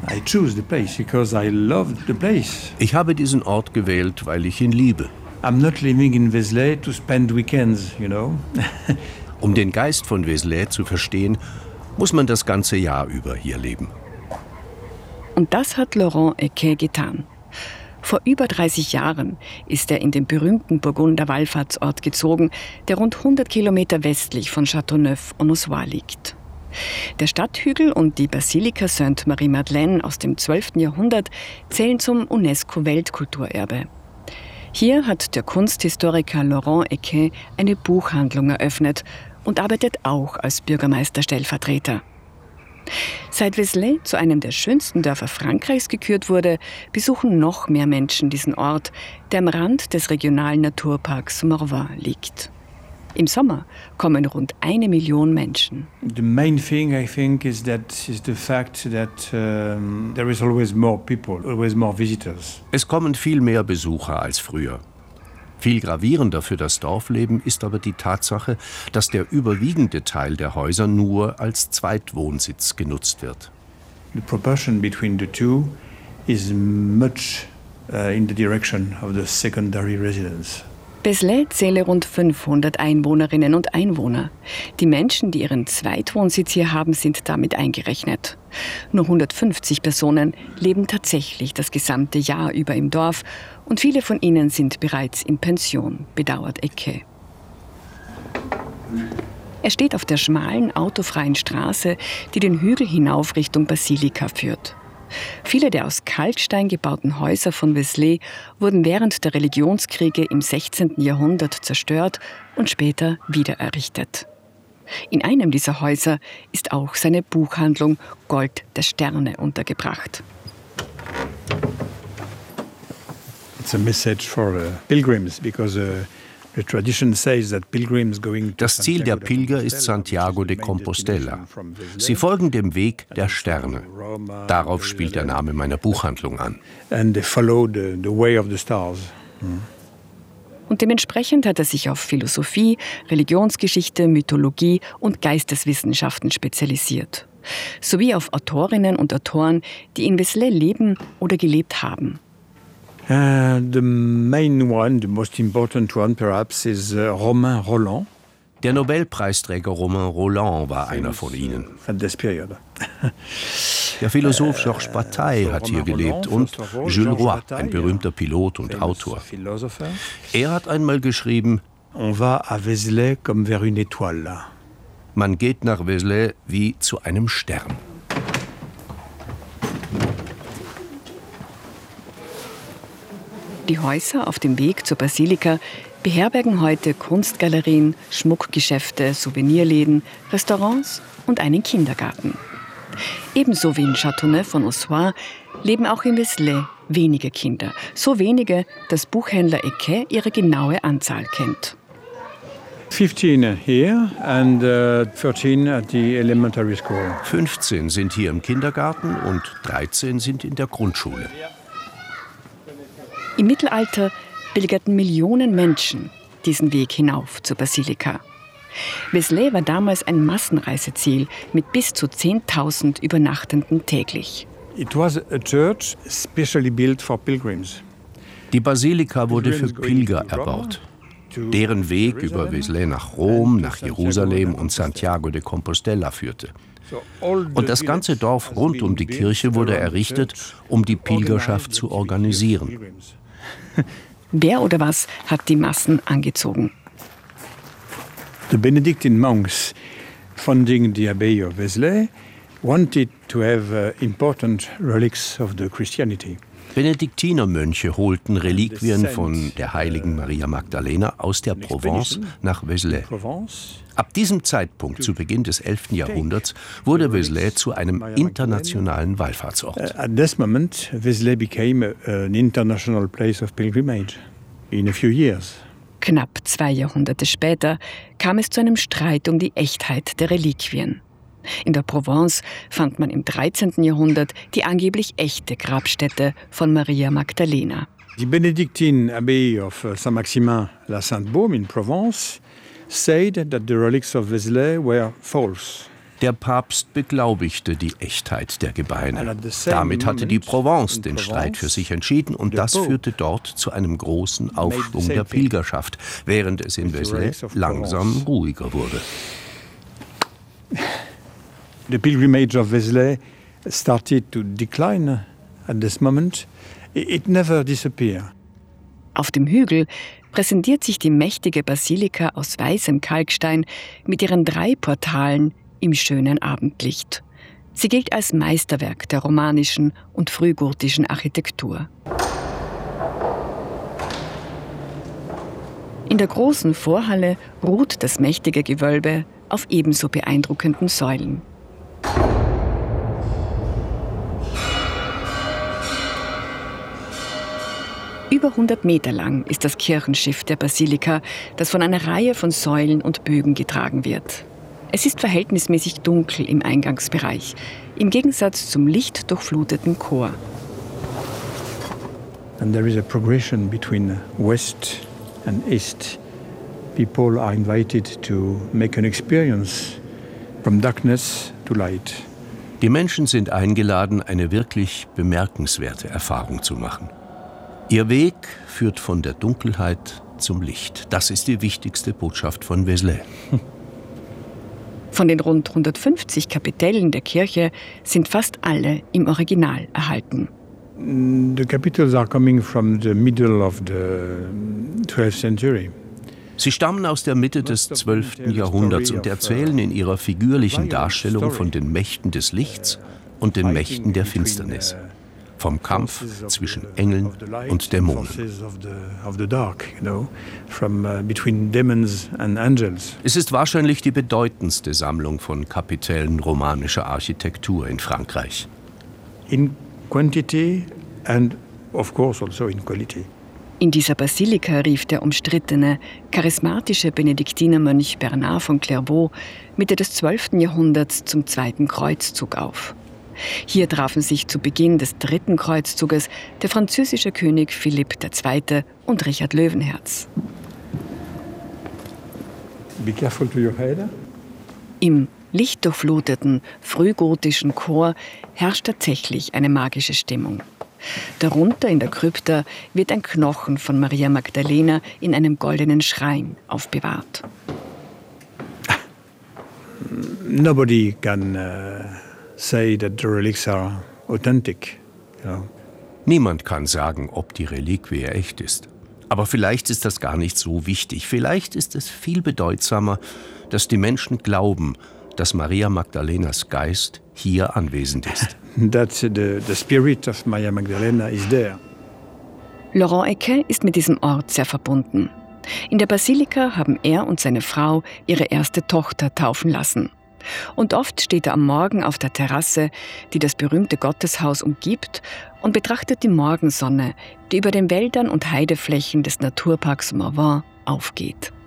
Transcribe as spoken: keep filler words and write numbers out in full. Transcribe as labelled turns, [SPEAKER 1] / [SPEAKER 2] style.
[SPEAKER 1] I choose the place because I love the place.
[SPEAKER 2] Ich habe diesen Ort gewählt, weil ich ihn liebe.
[SPEAKER 1] I'm not living in Vézelay to spend weekends, you know.
[SPEAKER 2] Um den Geist von Vézelay zu verstehen, muss man das ganze Jahr über hier leben.
[SPEAKER 3] Und das hat Laurent Ecquet getan. Vor über dreißig Jahren ist er in den berühmten Burgunder Wallfahrtsort gezogen, der rund hundert Kilometer westlich von Châteauneuf-en-Ossois liegt. Der Stadthügel und die Basilika Sainte-Marie-Madeleine aus dem zwölften Jahrhundert zählen zum UNESCO-Weltkulturerbe. Hier hat der Kunsthistoriker Laurent Ecquet eine Buchhandlung eröffnet und arbeitet auch als Bürgermeisterstellvertreter. Seit Vézelay zu einem der schönsten Dörfer Frankreichs gekürt wurde, besuchen noch mehr Menschen diesen Ort, der am Rand des regionalen Naturparks Morvan liegt. Im Sommer kommen rund eine Million Menschen.
[SPEAKER 1] The main thing I think is that is the fact that um, there is always more people, always more visitors.
[SPEAKER 2] Es kommen viel mehr Besucher als früher. Viel gravierender für das Dorfleben ist aber die Tatsache, dass der überwiegende Teil der Häuser nur als Zweitwohnsitz genutzt wird.
[SPEAKER 1] The proportion between the two is much uh, in the direction of the secondary residence.
[SPEAKER 3] Vézelay zähle rund fünfhundert Einwohnerinnen und Einwohner. Die Menschen, die ihren Zweitwohnsitz hier haben, sind damit eingerechnet. Nur hundertfünfzig Personen leben tatsächlich das gesamte Jahr über im Dorf und viele von ihnen sind bereits in Pension, bedauert Ecquet. Er steht auf der schmalen, autofreien Straße, die den Hügel hinauf Richtung Basilika führt. Viele der aus Kalkstein gebauten Häuser von Vézelay wurden während der Religionskriege im sechzehnten Jahrhundert zerstört und später wiedererrichtet. In einem dieser Häuser ist auch seine Buchhandlung Gold der Sterne untergebracht.
[SPEAKER 1] It's a message for uh, pilgrims because uh
[SPEAKER 2] Das Ziel der Pilger ist Santiago de Compostela. Sie folgen dem Weg der Sterne. Darauf spielt der Name meiner Buchhandlung an.
[SPEAKER 3] Und dementsprechend hat er sich auf Philosophie, Religionsgeschichte, Mythologie und Geisteswissenschaften spezialisiert. Sowie auf Autorinnen und Autoren, die in Vézelay leben oder gelebt haben.
[SPEAKER 1] Uh, the main one, the most important one perhaps, is uh, Romain Rolland.
[SPEAKER 2] Der Nobelpreisträger Romain Rolland war einer von ihnen. Der Philosoph Georges Bataille hat hier gelebt und Jules Roy, ein berühmter Pilot und Autor. Er hat einmal geschrieben:
[SPEAKER 1] On va à Vézelay comme vers une étoile.
[SPEAKER 2] Man geht nach Vézelay wie zu einem Stern.
[SPEAKER 3] Die Häuser auf dem Weg zur Basilika beherbergen heute Kunstgalerien, Schmuckgeschäfte, Souvenirläden, Restaurants und einen Kindergarten. Ebenso wie in Châteauneuf-en-Ossois leben auch in Vézelay wenige Kinder. So wenige, dass Buchhändler Ecquet ihre genaue Anzahl kennt.
[SPEAKER 1] fifteen here and uh, thirteen at the elementary school.
[SPEAKER 2] fünfzehn sind hier im Kindergarten und dreizehn sind in der Grundschule.
[SPEAKER 3] Im Mittelalter pilgerten Millionen Menschen diesen Weg hinauf zur Basilika. Vézelay war damals ein Massenreiseziel mit bis zu zehntausend Übernachtenden täglich.
[SPEAKER 1] It was a church specially built for pilgrims.
[SPEAKER 2] Die Basilika wurde für Pilger erbaut. Deren Weg über Vézelay nach Rom, nach Jerusalem und Santiago de Compostela führte. Und das ganze Dorf rund um die Kirche wurde errichtet, um die Pilgerschaft zu organisieren.
[SPEAKER 3] Wer oder was hat die Massen angezogen?
[SPEAKER 1] The Benedictine monks founding the Abbey of Vézelay wanted to have uh, important relics of the Christianity.
[SPEAKER 2] Benediktinermönche holten Reliquien von der heiligen Maria Magdalena aus der Provence nach Vézelay. Ab diesem Zeitpunkt, zu Beginn des elften Jahrhunderts, wurde Vézelay zu einem internationalen Wallfahrtsort.
[SPEAKER 1] At this moment, Vézelay became an international place of pilgrimage in a few years.
[SPEAKER 3] Knapp zwei Jahrhunderte später kam es zu einem Streit um die Echtheit der Reliquien. In der Provence fand man im dreizehnten Jahrhundert die angeblich echte Grabstätte von Maria Magdalena.
[SPEAKER 1] Die Benedictine Abbey of Saint-Maximin-la-Sainte-Baume in Provence said that the relics of Vézelay were false.
[SPEAKER 2] Der Papst beglaubigte die Echtheit der Gebeine. Damit hatte die Provence den Streit für sich entschieden und das führte dort zu einem großen Aufschwung der Pilgerschaft, während es in Vézelay langsam ruhiger wurde.
[SPEAKER 1] The pilgrimage of Vézelay started to decline at this moment. It never disappeared.
[SPEAKER 3] Auf dem Hügel präsentiert sich die mächtige Basilika aus weißem Kalkstein mit ihren drei Portalen im schönen Abendlicht. Sie gilt als Meisterwerk der romanischen und frühgotischen Architektur. In der großen Vorhalle ruht das mächtige Gewölbe auf ebenso beeindruckenden Säulen. Über hundert Meter lang ist das Kirchenschiff der Basilika, das von einer Reihe von Säulen und Bögen getragen wird. Es ist verhältnismäßig dunkel im Eingangsbereich, im Gegensatz zum lichtdurchfluteten Chor.
[SPEAKER 1] And there is a progression between west and east. People are invited to make an experience from darkness to light.
[SPEAKER 2] Die Menschen sind eingeladen, eine wirklich bemerkenswerte Erfahrung zu machen. Ihr Weg führt von der Dunkelheit zum Licht. Das ist die wichtigste Botschaft von Vézelay.
[SPEAKER 3] Von den rund hundertfünfzig Kapitellen der Kirche sind fast alle im Original erhalten.
[SPEAKER 1] The capitals are coming from the middle of the twelfth century.
[SPEAKER 2] Sie stammen aus der Mitte des zwölften Jahrhunderts und erzählen in ihrer figürlichen Darstellung von den Mächten des Lichts und den Mächten der Finsternis. Vom Kampf zwischen Engeln und Dämonen. Es ist wahrscheinlich die bedeutendste Sammlung von Kapitellen romanischer Architektur in Frankreich.
[SPEAKER 1] In quantity and of course also in quality.
[SPEAKER 3] In dieser Basilika rief der umstrittene, charismatische Benediktinermönch Bernard von Clairvaux Mitte des zwölften Jahrhunderts zum zweiten Kreuzzug auf. Hier trafen sich zu Beginn des dritten Kreuzzuges der französische König Philipp der Zweite und Richard Löwenherz.
[SPEAKER 1] Be careful to your head.
[SPEAKER 3] Im lichtdurchfluteten, frühgotischen Chor herrscht tatsächlich eine magische Stimmung. Darunter in der Krypta wird ein Knochen von Maria Magdalena in einem goldenen Schrein aufbewahrt.
[SPEAKER 1] Nobody can uh, say that the relics are authentic. You know.
[SPEAKER 2] Niemand kann sagen, ob die Reliquie echt ist. Aber vielleicht ist das gar nicht so wichtig. Vielleicht ist es viel bedeutsamer, dass die Menschen glauben, dass Maria Magdalenas Geist hier anwesend ist.
[SPEAKER 1] That the, the spirit of Maria Magdalena is there.
[SPEAKER 3] Laurent Ecquet ist mit diesem Ort sehr verbunden. In der Basilika haben er und seine Frau ihre erste Tochter taufen lassen. Und oft steht er am Morgen auf der Terrasse, die das berühmte Gotteshaus umgibt, und betrachtet die Morgensonne, die über den Wäldern und Heideflächen des Naturparks Morvan aufgeht.